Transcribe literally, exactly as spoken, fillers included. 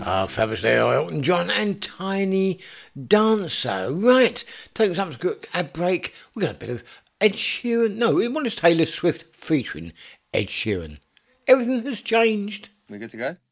Uh, fabulous there, Elton John and Tiny Dancer. Right, take us up to a quick ad break. We're going to have a bit of Ed Sheeran. No, we want to Taylor Swift featuring Ed Sheeran. Everything has changed. We good to go?